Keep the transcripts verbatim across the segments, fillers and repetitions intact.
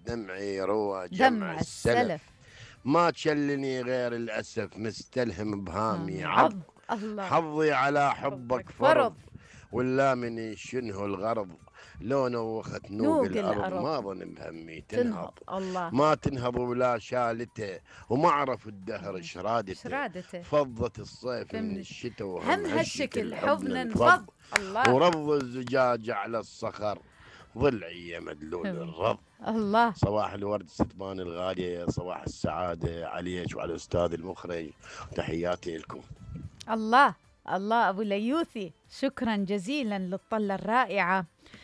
دمعي روى جمع دمع السلف، السلف. ما تشلني غير الأسف، مستلهم بهامي هامي عض. عض. الله. حظي على حبك حبك فرض، فرض. ولا مني شنه الغرض. لو نوخت نوق نوق الأرض الأرض ما ظن بهمي تنهض. تنهض. الله. ما تنهض ولا شالته، وما عرف الدهر شرادته. شرادته فضت الصيف من فمن الشتاء، وهم هم هالشكل هالشكل حبنا حبنا انفض. انفض. الله. ورض الزجاج على الصخر، ضلعي مدلول هم. الرض. الله. صباح الورد ستبان الغالية، صباح السعادة عليك وعلى الأستاذ المخرج، تحياتي لكم. الله. الله أبو ليوثي، شكرا جزيلا للطلة الرائعة،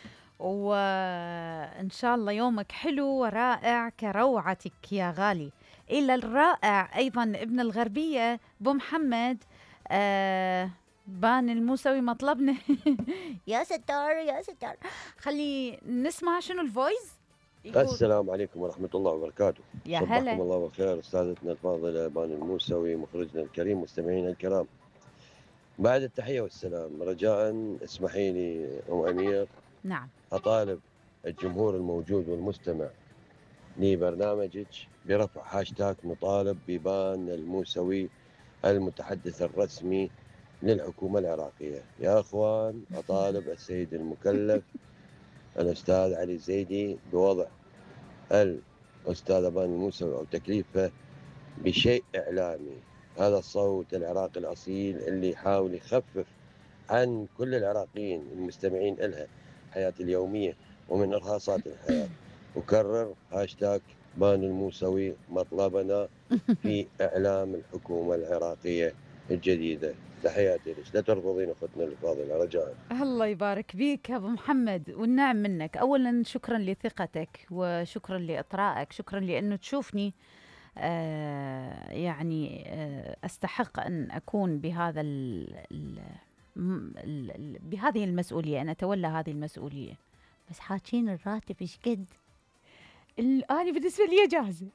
وإن شاء الله يومك حلو ورائع كروعتك يا غالي. إلى الرائع أيضا ابن الغربية بو محمد، آه بان الموسوي مطلبنا. يا ستار يا ستار، خلي نسمع شنو الفويس يقول. السلام عليكم ورحمة الله وبركاته. يا صبحكم هلا. الله بالخير أستاذتنا الفاضلة بان الموسوي، مخرجنا الكريم، مستمعينا الكرام. بعد التحية والسلام، رجاء اسمحي لي أم أمير نعم. أطالب الجمهور الموجود والمستمع لبرنامجك برفع هاشتاج نطالب ببان الموسوي المتحدث الرسمي للحكومة العراقية. يا أخوان، أطالب السيد المكلف الأستاذ علي زيدي بوضع الأستاذ بان الموسوي أو تكليفه بشيء إعلامي. هذا الصوت العراقي الأصيل اللي يحاول يخفف عن كل العراقيين المستمعين إلها الحياة اليومية ومن إرهاصات الحياة. وكرر هاشتاج بان الموسوي مطلبنا في إعلام الحكومة العراقية الجديدة. تحياتي لك، لا ترفضين أختنا الفاضلة رجاء. الله يبارك بيك يا ابو محمد، والنعم منك. اولا شكرا لثقتك، وشكرا لاطرائك، شكرا لانه تشوفني آه يعني آه استحق ان اكون بهذا ال ال ال بهذه المسؤوليه، ان اتولى هذه المسؤوليه. بس حاكين الراتب ايش قد؟ انا بالنسبه لي جاهزه.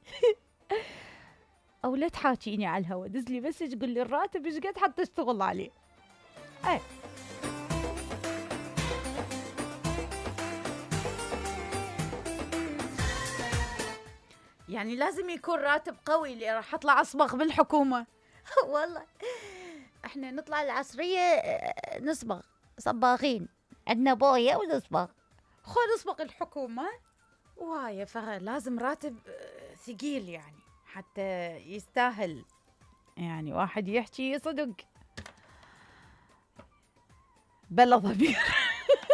او لا تحاكيني على الهواء، دز لي بس تقول لي الراتب ايش قد حتى اشتغل عليه. اي يعني لازم يكون راتب قوي اللي راح اطلع اصبغ بالحكومه. والله احنا نطلع العصريه نصبغ صباغين، عندنا بويه ونصبغ. خذ اصبغ الحكومه وهاي، فلازم راتب ثقيل يعني حتى يستاهل، يعني واحد يحكي صدق بلا ضمير.